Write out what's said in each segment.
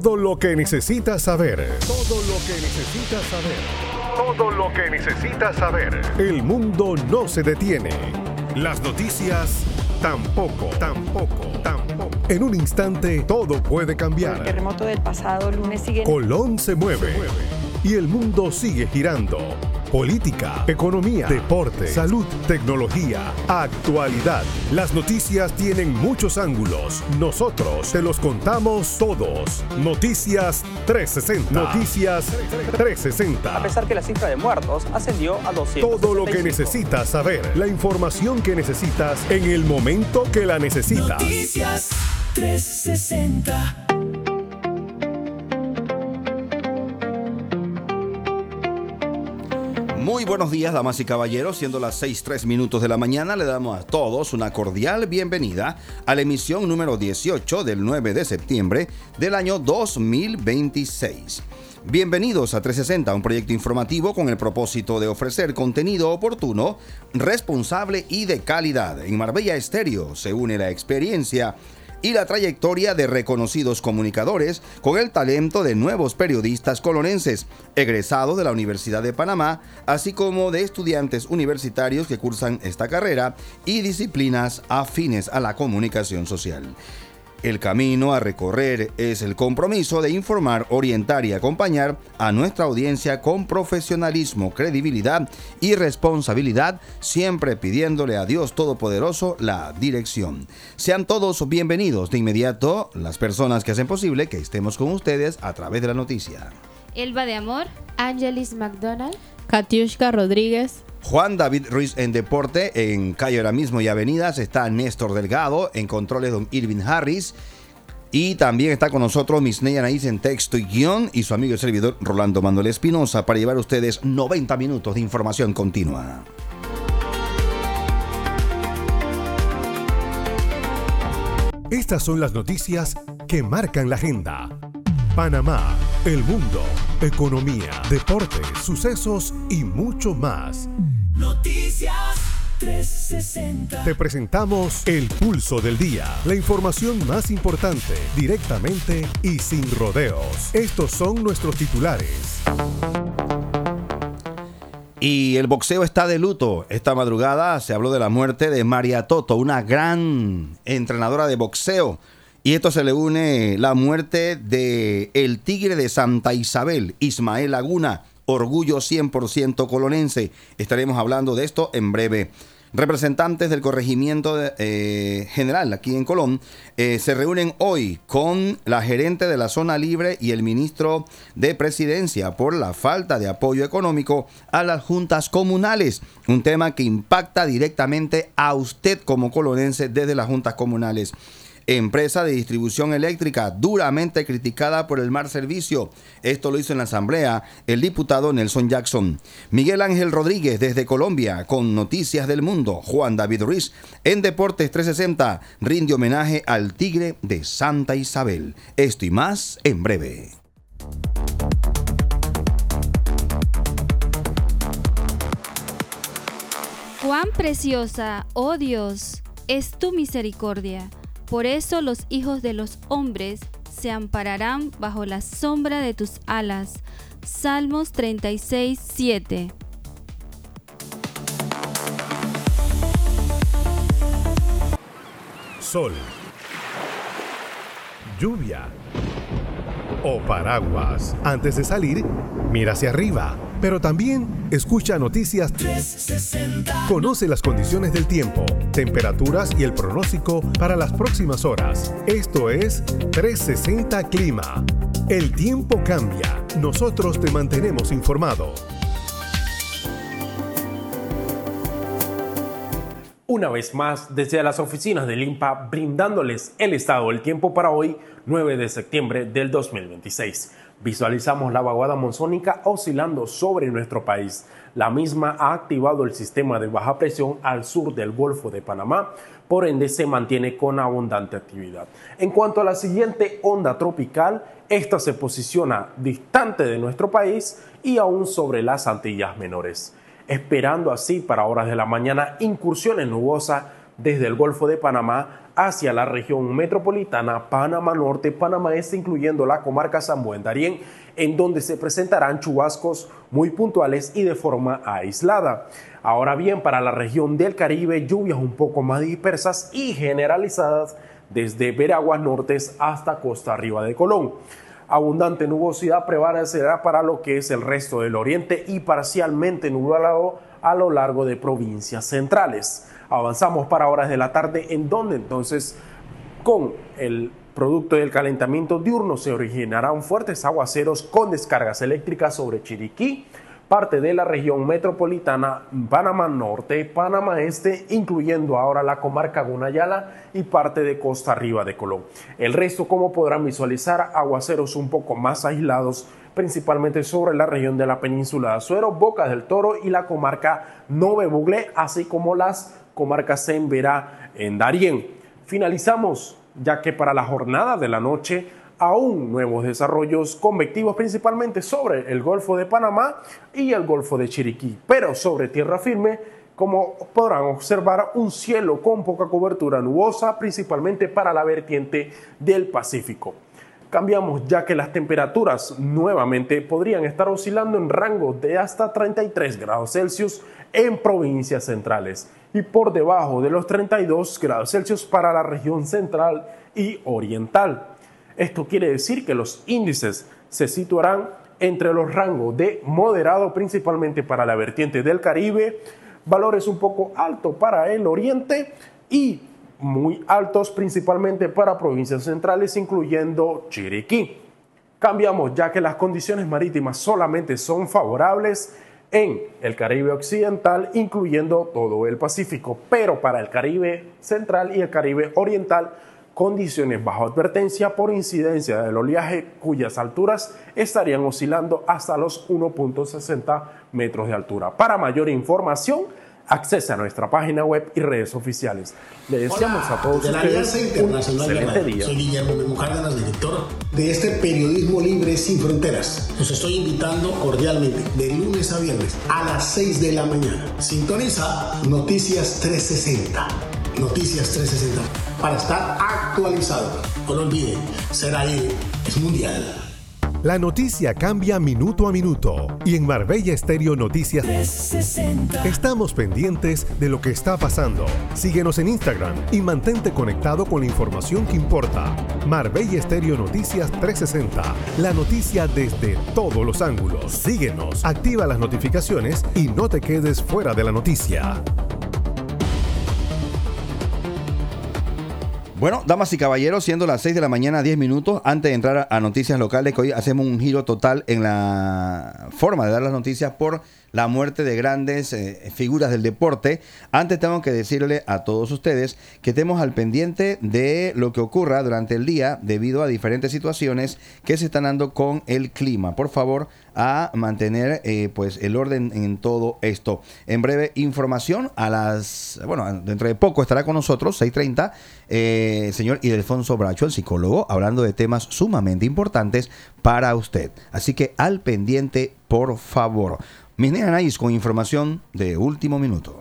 Todo lo que necesitas saber. Todo lo que necesitas saber. Todo lo que necesitas saber. El mundo no se detiene. Las noticias tampoco. En un instante todo puede cambiar. El terremoto del pasado lunes sigue. Colón se mueve. Y el mundo sigue girando. Política, economía, deporte, salud, tecnología, actualidad. Las noticias tienen muchos ángulos. Nosotros te los contamos todos. Noticias 360. Noticias 360. A pesar que la cifra de muertos ascendió a 200. Todo lo que necesitas saber. La información que necesitas en el momento que la necesitas. Noticias 360. Muy buenos días, damas y caballeros. Siendo las 6:03 de la mañana, le damos a todos una cordial bienvenida a la emisión número 18 del 9 de septiembre del año 2026. Bienvenidos a 360, un proyecto informativo con el propósito de ofrecer contenido oportuno, responsable y de calidad. En Marbella Estéreo se une la experiencia y la trayectoria de reconocidos comunicadores con el talento de nuevos periodistas colonenses, egresados de la Universidad de Panamá, así como de estudiantes universitarios que cursan esta carrera y disciplinas afines a la comunicación social. El camino a recorrer es el compromiso de informar, orientar y acompañar a nuestra audiencia con profesionalismo, credibilidad y responsabilidad, siempre pidiéndole a Dios Todopoderoso la dirección. Sean todos bienvenidos de inmediato las personas que hacen posible que estemos con ustedes a través de la noticia. Elba de Amor, Angelis McDonald, Katiushka Rodríguez, Juan David Ruiz en Deporte. En calle ahora mismo y avenidas está Néstor Delgado, en controles don Irving Harris, y también está con nosotros Miss Ney Anaís en texto y guión, y su amigo y servidor Rolando Manuel Espinosa para llevar a ustedes 90 minutos de información continua. Estas son las noticias que marcan la agenda. Panamá, el mundo, economía, deportes, sucesos y mucho más. Noticias 360. Te presentamos el pulso del día, la información más importante, directamente y sin rodeos. Estos son nuestros titulares. Y el boxeo está de luto. Esta madrugada se habló de la muerte de María Toto, una gran entrenadora de boxeo. Y esto se le une la muerte de el Tigre de Santa Isabel, Ismael Laguna, orgullo 100% colonense. Estaremos hablando de esto en breve. Representantes del corregimiento general aquí en Colón se reúnen hoy con la gerente de la zona libre y el ministro de Presidencia por la falta de apoyo económico a las juntas comunales. Un tema que impacta directamente a usted como colonense desde las juntas comunales. Empresa de distribución eléctrica duramente criticada por el mal servicio. Esto lo hizo en la asamblea el diputado Nelson Jackson. Miguel Ángel Rodríguez desde Colombia con noticias del mundo. Juan David Ruiz en Deportes 360 rinde homenaje al Tigre de Santa Isabel. Esto y más en breve. cuán preciosa, oh Dios, es tu misericordia. Por eso los hijos de los hombres se ampararán bajo la sombra de tus alas. Salmos 36, 7. Sol, lluvia o paraguas. Antes de salir, mira hacia arriba, pero también escucha Noticias 360. Conoce las condiciones del tiempo, temperaturas y el pronóstico para las próximas horas. Esto es 360 Clima. El tiempo cambia. Nosotros te mantenemos informado. Una vez más, desde las oficinas del INPA, brindándoles el estado del tiempo para hoy, 9 de septiembre del 2026. Visualizamos la vaguada monzónica oscilando sobre nuestro país. La misma ha activado el sistema de baja presión al sur del Golfo de Panamá, por ende se mantiene con abundante actividad. En cuanto a la siguiente onda tropical, esta se posiciona distante de nuestro país y aún sobre las Antillas Menores, esperando así para horas de la mañana incursiones nubosas desde el Golfo de Panamá hacia la región metropolitana, Panamá Norte, Panamá Este, incluyendo la comarca San Buen Darién, en donde se presentarán chubascos muy puntuales y de forma aislada. Ahora bien, para la región del Caribe, lluvias un poco más dispersas y generalizadas desde Veraguas Nortes hasta Costa Arriba de Colón. Abundante nubosidad prevalecerá para lo que es el resto del oriente y parcialmente nublado a lo largo de provincias centrales. Avanzamos para horas de la tarde, en donde entonces con el producto del calentamiento diurno se originarán fuertes aguaceros con descargas eléctricas sobre Chiriquí, parte de la región metropolitana, Panamá Norte, Panamá Este, incluyendo ahora la comarca Gunayala y parte de Costa Arriba de Colón. El resto, como podrán visualizar, aguaceros un poco más aislados, principalmente sobre la región de la península de Azuero, Bocas del Toro y la comarca Nove Buglé, así como las comarcas en Verá, en Darién. Finalizamos, ya que para la jornada de la noche aún nuevos desarrollos convectivos, principalmente sobre el Golfo de Panamá y el Golfo de Chiriquí, pero sobre tierra firme, como podrán observar, un cielo con poca cobertura nubosa, principalmente para la vertiente del Pacífico. Cambiamos, ya que las temperaturas nuevamente podrían estar oscilando en rangos de hasta 33 grados Celsius en provincias centrales y por debajo de los 32 grados Celsius para la región central y oriental. Esto quiere decir que los índices se situarán entre los rangos de moderado, principalmente para la vertiente del Caribe, valores un poco altos para el oriente y muy altos principalmente para provincias centrales, incluyendo Chiriquí. Cambiamos, ya que las condiciones marítimas solamente son favorables en el Caribe occidental, incluyendo todo el Pacífico, pero para el Caribe central y el Caribe oriental, condiciones bajo advertencia por incidencia del oleaje, cuyas alturas estarían oscilando hasta los 1.60 metros de altura. Para mayor información, accese a nuestra página web y redes oficiales. Le deseamos a todos ustedes un excelente día. Soy Guillermo Memo Cárdenas, director de este Periodismo Libre Sin Fronteras. Los estoy invitando cordialmente de lunes a viernes a las 6 de la mañana. Sintoniza Noticias 360. Noticias 360 para estar actualizado. No lo olviden, ser ahí es mundial. La noticia cambia minuto a minuto y en Marbella Estéreo Noticias 360. Estamos pendientes de lo que está pasando. Síguenos en Instagram y mantente conectado con la información que importa. Marbella Estéreo Noticias 360. La noticia desde todos los ángulos. Síguenos, activa las notificaciones y no te quedes fuera de la noticia. Bueno, damas y caballeros, siendo las 6 de la mañana, 10 minutos, antes de entrar a noticias locales, que hoy hacemos un giro total en la forma de dar las noticias por la muerte de grandes figuras del deporte. Antes tengo que decirle a todos ustedes que estemos al pendiente de lo que ocurra durante el día debido a diferentes situaciones que se están dando con el clima. Por favor, a mantener pues el orden en todo esto. En breve información dentro de poco estará con nosotros 6:30 señor Ildefonso Bracho, el psicólogo, hablando de temas sumamente importantes para usted. Así que al pendiente, por favor. Misneh Anais con información de último minuto.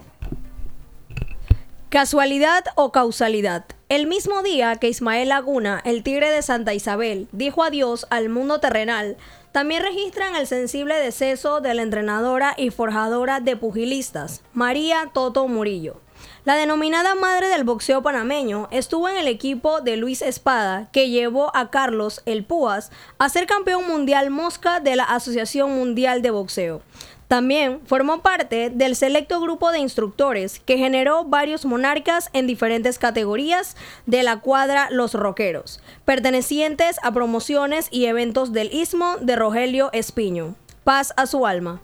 ¿Casualidad o causalidad? El mismo día que Ismael Laguna, el tigre de Santa Isabel, dijo adiós al mundo terrenal, también registran el sensible deceso de la entrenadora y forjadora de pugilistas, María Toto Murillo. La denominada madre del boxeo panameño estuvo en el equipo de Luis Espada, que llevó a Carlos El Púas a ser campeón mundial mosca de la Asociación Mundial de Boxeo. También formó parte del selecto grupo de instructores que generó varios monarcas en diferentes categorías de la cuadra Los Roqueros, pertenecientes a promociones y eventos del Istmo de Rogelio Espiño. Paz a su alma.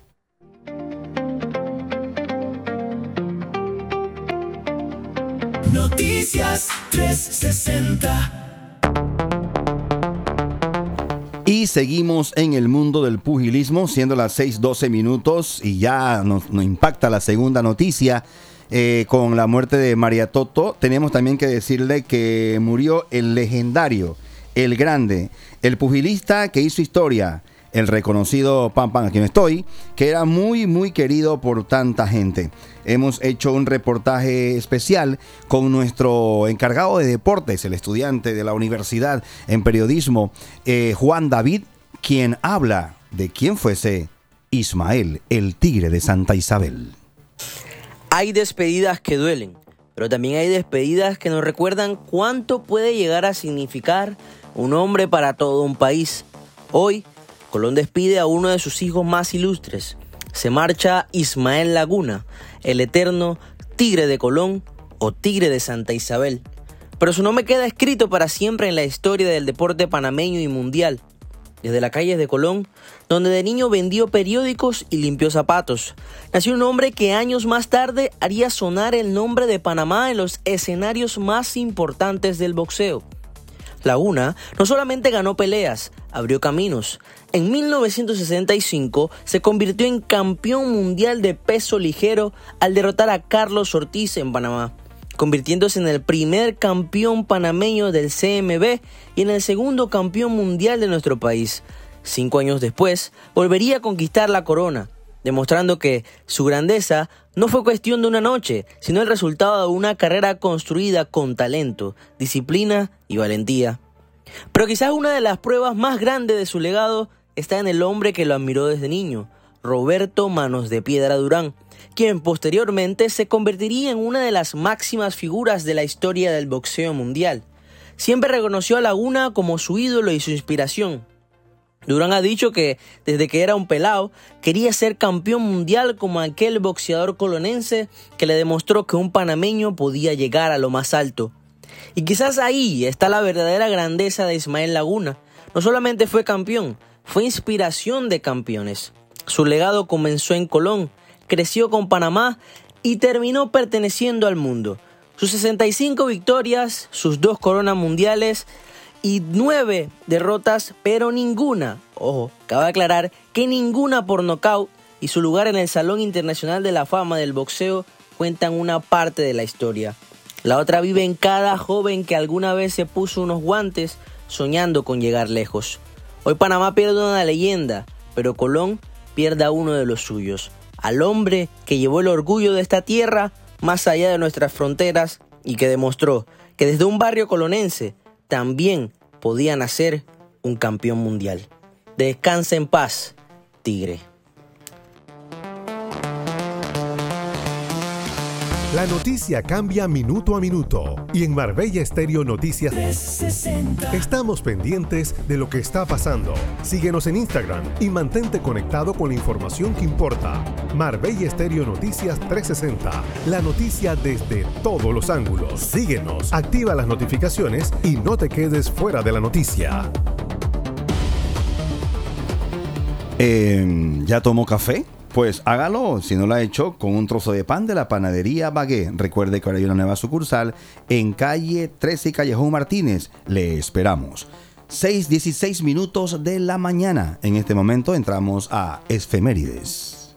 Noticias 360. Y seguimos en el mundo del pugilismo, siendo las 6:12 minutos y ya nos impacta la segunda noticia con la muerte de María Toto. Tenemos también que decirle que murió el legendario, el grande, el pugilista que hizo historia, el reconocido Pam Pam, a quien estoy, que era muy, muy querido por tanta gente. Hemos hecho un reportaje especial con nuestro encargado de deportes, el estudiante de la universidad en periodismo, Juan David, quien habla de quién fuese Ismael, el tigre de Santa Isabel. Hay despedidas que duelen, pero también hay despedidas que nos recuerdan cuánto puede llegar a significar un hombre para todo un país. Hoy, Colón despide a uno de sus hijos más ilustres. Se marcha Ismael Laguna, el eterno tigre de Colón o tigre de Santa Isabel. Pero su nombre queda escrito para siempre en la historia del deporte panameño y mundial. Desde las calles de Colón, donde de niño vendió periódicos y limpió zapatos, nació un hombre que años más tarde haría sonar el nombre de Panamá en los escenarios más importantes del boxeo. Laguna no solamente ganó peleas, abrió caminos. En 1965 se convirtió en campeón mundial de peso ligero al derrotar a Carlos Ortiz en Panamá, convirtiéndose en el primer campeón panameño del CMB y en el segundo campeón mundial de nuestro país. 5 años después, volvería a conquistar la corona, demostrando que su grandeza no fue cuestión de una noche, sino el resultado de una carrera construida con talento, disciplina y valentía. Pero quizás una de las pruebas más grandes de su legado está en el hombre que lo admiró desde niño, Roberto Manos de Piedra Durán, quien posteriormente se convertiría en una de las máximas figuras de la historia del boxeo mundial. Siempre reconoció a Laguna como su ídolo y su inspiración. Durán ha dicho que desde que era un pelao quería ser campeón mundial como aquel boxeador colonense que le demostró que un panameño podía llegar a lo más alto. Y quizás ahí está la verdadera grandeza de Ismael Laguna. No solamente fue campeón, fue inspiración de campeones. Su legado comenzó en Colón, creció con Panamá y terminó perteneciendo al mundo. Sus 65 victorias, sus 2 coronas mundiales y 9 derrotas, pero ninguna, ojo, cabe aclarar que ninguna por nocaut, y su lugar en el Salón Internacional de la Fama del Boxeo cuentan una parte de la historia. La otra vive en cada joven que alguna vez se puso unos guantes soñando con llegar lejos. Hoy Panamá pierde una leyenda, pero Colón pierde a uno de los suyos, al hombre que llevó el orgullo de esta tierra más allá de nuestras fronteras y que demostró que desde un barrio colonense también podía nacer un campeón mundial. Descansa en paz, tigre. La noticia cambia minuto a minuto y en Marbella Estéreo Noticias 360. Estamos pendientes de lo que está pasando. Síguenos en Instagram y mantente conectado con la información que importa. Marbella Estéreo Noticias 360, la noticia desde todos los ángulos. Síguenos, activa las notificaciones y no te quedes fuera de la noticia. ¿Ya tomó café? Pues hágalo, si no lo ha hecho, con un trozo de pan de la panadería Bagué. Recuerde que ahora hay una nueva sucursal en calle 13 y Callejón Martínez. Le esperamos. 6:16 minutos de la mañana. En este momento entramos a Efemérides.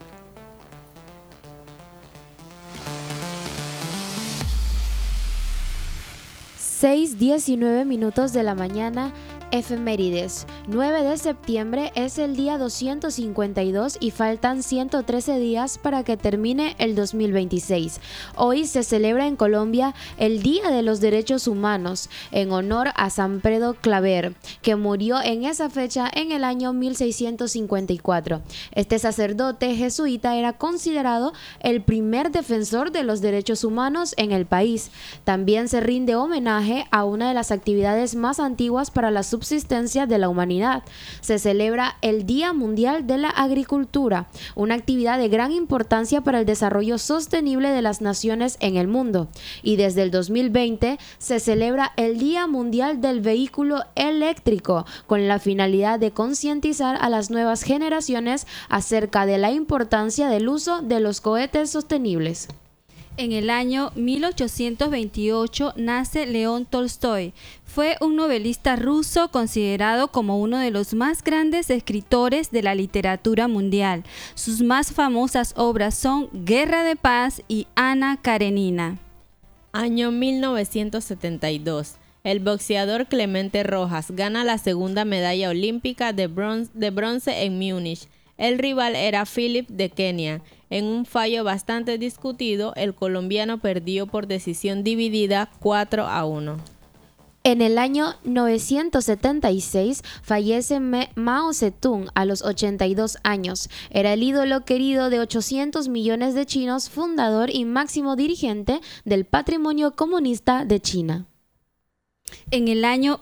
Seis 19 minutos de la mañana. Efemérides. 9 de septiembre es el día 252 y faltan 113 días para que termine el 2026. Hoy se celebra en Colombia el Día de los Derechos Humanos en honor a San Pedro Claver, que murió en esa fecha en el año 1654. Este sacerdote jesuita era considerado el primer defensor de los derechos humanos en el país. También se rinde homenaje a una de las actividades más antiguas para la subsistencia de la humanidad. Se celebra el Día Mundial de la Agricultura, una actividad de gran importancia para el desarrollo sostenible de las naciones en el mundo. Y desde el 2020 se celebra el Día Mundial del Vehículo Eléctrico, con la finalidad de concientizar a las nuevas generaciones acerca de la importancia del uso de los cohetes sostenibles. En el año 1828 nace León Tolstoy. Fue un novelista ruso considerado como uno de los más grandes escritores de la literatura mundial. Sus más famosas obras son Guerra de Paz y Ana Karenina. Año 1972. El boxeador Clemente Rojas gana la segunda medalla olímpica de bronce en Múnich. El rival era Philip de Kenia. En un fallo bastante discutido, el colombiano perdió por decisión dividida 4-1. En el año 976 fallece Mao Zedong a los 82 años. Era el ídolo querido de 800 millones de chinos, fundador y máximo dirigente del patrimonio comunista de China. En el año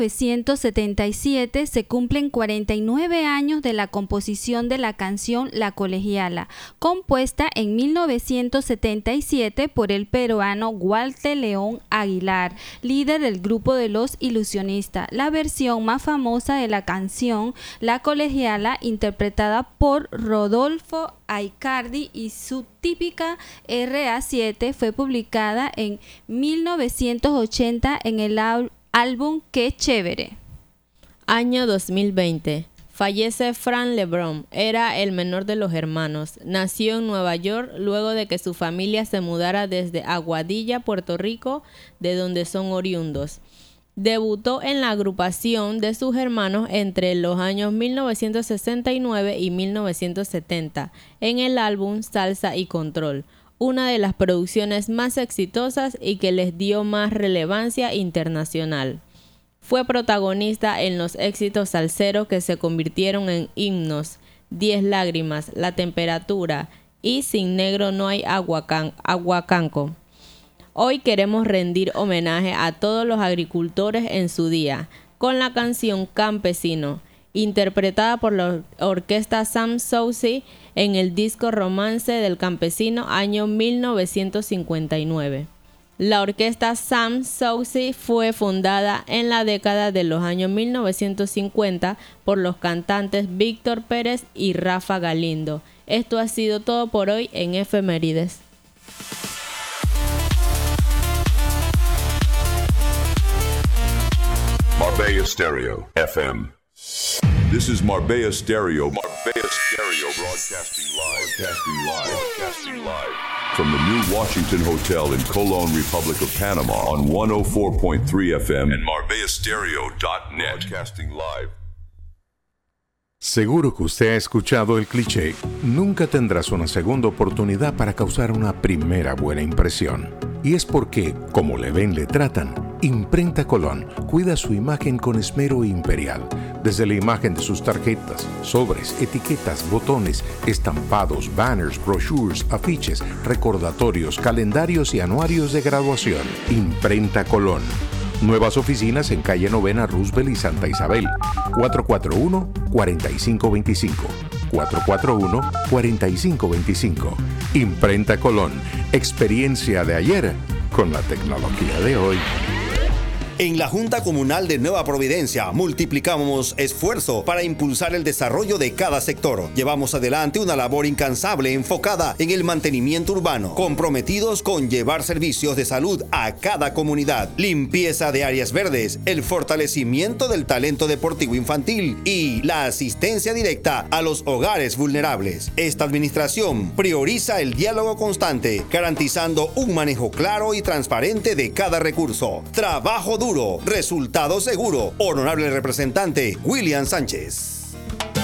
1977 se cumplen 49 años de la composición de la canción La Colegiala, compuesta en 1977 por el peruano Walter León Aguilar, líder del grupo de Los Ilusionistas. La versión más famosa de la canción La Colegiala, interpretada por Rodolfo Aicardi y su típica RA7, fue publicada en 1980 en el álbum Qué Chévere. Año 2020. Fallece Fran Lebron. Era el menor de los hermanos. Nació en Nueva York luego de que su familia se mudara desde Aguadilla, Puerto Rico, de donde son oriundos. Debutó en la agrupación de sus hermanos entre los años 1969 y 1970 en el álbum Salsa y Control, una de las producciones más exitosas y que les dio más relevancia internacional. Fue protagonista en los éxitos salseros que se convirtieron en himnos: 10 lágrimas, La temperatura y Sin negro no hay aguacanco. Hoy queremos rendir homenaje a todos los agricultores en su día, con la canción Campesino, interpretada por la orquesta Sam Soucy en el disco Romance del Campesino, año 1959. La orquesta Sam Soucy fue fundada en la década de los años 1950 por los cantantes Víctor Pérez y Rafa Galindo. Esto ha sido todo por hoy en Efemérides. Marbella Stereo FM. This is Marbella Stereo. Marbella Stereo broadcasting live. From the New Washington Hotel in Colón, Republic of Panama on 104.3 FM and marbellastereo.net. Broadcasting live. Seguro que usted ha escuchado el cliché: nunca tendrás una segunda oportunidad para causar una primera buena impresión. Y es porque, como le ven, le tratan. Imprenta Colón cuida su imagen con esmero imperial. Desde la imagen de sus tarjetas, sobres, etiquetas, botones, estampados, banners, brochures, afiches, recordatorios, calendarios y anuarios de graduación. Imprenta Colón. Nuevas oficinas en calle Novena, Roosevelt y Santa Isabel. 441-4525. 441-4525. Imprenta Colón. Experiencia de ayer con la tecnología de hoy. En la Junta Comunal de Nueva Providencia multiplicamos esfuerzo para impulsar el desarrollo de cada sector. Llevamos adelante una labor incansable enfocada en el mantenimiento urbano, comprometidos con llevar servicios de salud a cada comunidad, limpieza de áreas verdes, el fortalecimiento del talento deportivo infantil y la asistencia directa a los hogares vulnerables. Esta administración prioriza el diálogo constante, garantizando un manejo claro y transparente de cada recurso. Trabajo duro, resultado seguro. Honorable representante William Sánchez.